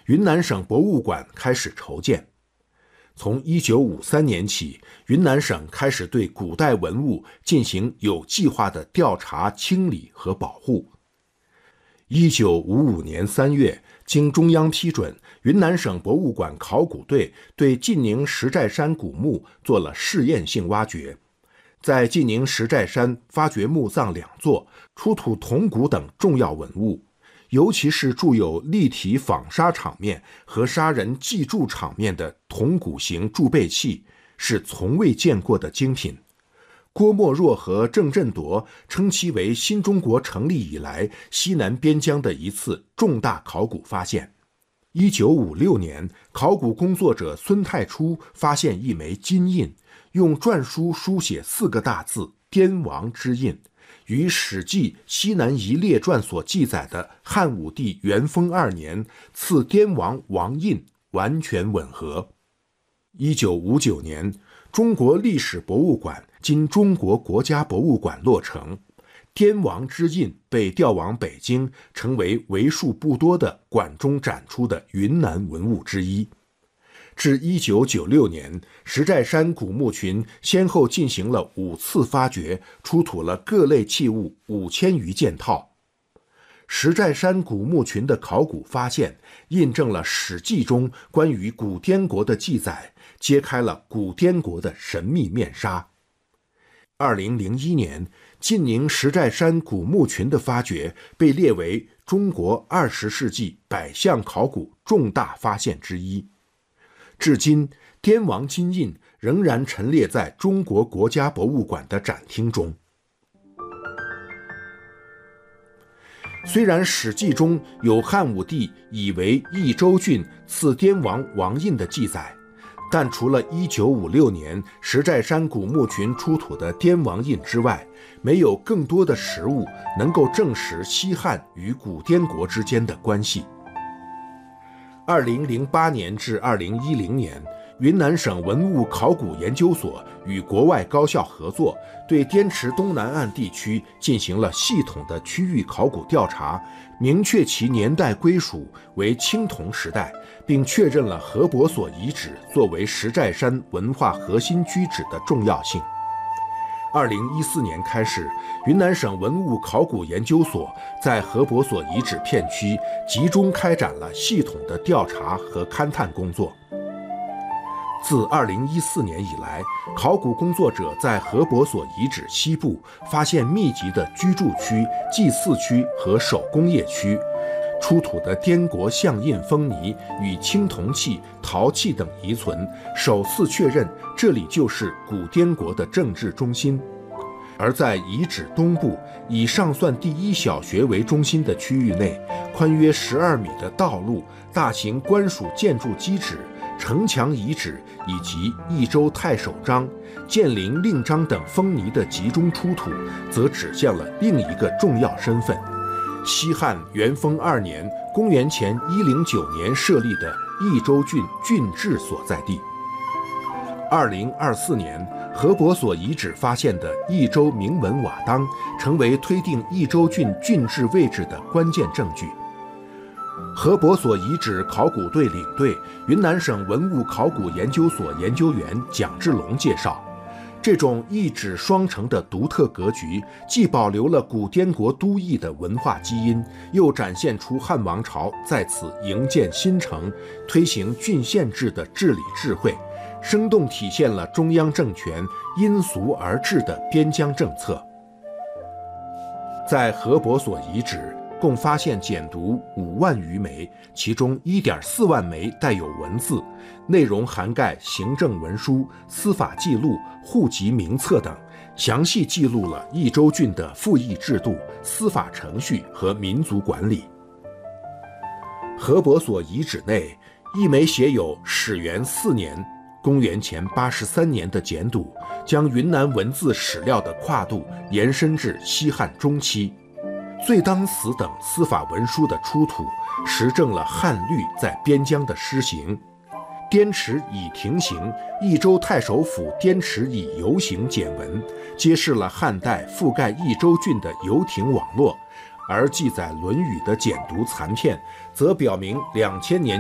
云南省博物馆开始筹建。从1953年起，云南省开始对古代文物进行有计划的调查、清理和保护。1955年3月，经中央批准，云南省博物馆考古队对晋宁石寨山古墓做了试验性挖掘。在晋宁石寨山发掘墓葬2座，出土铜鼓等重要文物，尤其是铸有立体纺纱场面和杀人祭柱场面的铜鼓形铸贝器，是从未见过的精品。郭沫若和郑振铎称其为新中国成立以来西南边疆的一次重大考古发现。1956年，考古工作者孙太初发现一枚金印，用篆书书写4个大字“滇王之印”，与《史记·西南夷列传》所记载的汉武帝元丰2年赐滇王王印完全吻合。1959年，中国历史博物馆今中国国家博物馆落成，滇王之印被调往北京，成为为数不多的馆中展出的云南文物之一。至1996年，石寨山古墓群先后进行了5次发掘，出土了各类器物5000余件套。石寨山古墓群的考古发现，印证了《史记》中关于古滇国的记载，揭开了古滇国的神秘面纱。2001年，晋宁石寨山古墓群的发掘被列为中国20世纪100项考古重大发现之一。至今，滇王金印仍然陈列在中国国家博物馆的展厅中。虽然《史记》中有汉武帝以为益州郡赐滇王王印的记载，但除了1956年石寨山古墓群出土的滇王印之外，没有更多的实物能够证实西汉与古滇国之间的关系。2008年至2010年，云南省文物考古研究所与国外高校合作，对滇池东南岸地区进行了系统的区域考古调查，明确其年代归属为青铜时代，并确认了何伯所遗址作为石寨山文化核心居址的重要性。2014年开始，云南省文物考古研究所在何伯所遗址片区集中开展了系统的调查和勘探工作。自2014年以来，考古工作者在何伯所遗址西部发现密集的居住区、祭祀区和手工业区，出土的滇国象印封泥与青铜器、陶器等遗存，首次确认这里就是古滇国的政治中心。而在遗址东部，以上算第一小学为中心的区域内，宽约12米的道路、大型官署建筑基址、城墙遗址以及益州太守章、建陵令章等封泥的集中出土，则指向了另一个重要身份：西汉元丰2年（公元前109年）设立的益州郡郡治所在地。2024年，何伯所遗址发现的益州铭文瓦当，成为推定益州郡郡治位置的关键证据。何伯所遗址考古队领队、云南省文物考古研究所研究员蒋志龙介绍，这种一址双城的独特格局，既保留了古滇国都邑的文化基因，又展现出汉王朝在此营建新城、推行郡县制的治理智慧，生动体现了中央政权因俗而治的边疆政策。在何伯所遗址，共发现简牍5万余枚，其中1.4万枚带有文字，内容涵盖行政文书、司法记录、户籍名册等，详细记录了益州郡的赋役制度、司法程序和民族管理。何伯所遗址内，一枚写有始元4年（公元前83年）的简牍，将云南文字史料的跨度延伸至西汉中期。罪当死等司法文书的出土，实证了汉律在边疆的施行。滇池以庭刑、益州太守府滇池以游行简文，揭示了汉代覆盖益州郡的游亭网络，而记载《论语》的简牍残片，则表明2000年